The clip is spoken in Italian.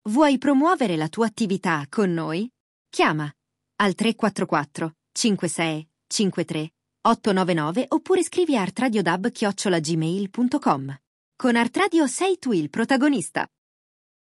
Vuoi promuovere la tua attività con noi? Chiama al 344 56 53 899 oppure scrivi a artradiodub@gmail.com. Con Art Radio sei tu il protagonista.